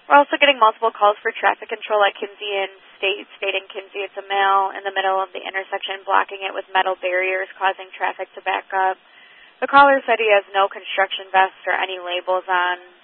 We're also getting multiple calls for traffic control at Kinsey and State and Kinsey. It's a male in the middle of the intersection blocking it with metal barriers, causing traffic to back up. The caller said he has no construction vest or any labels on.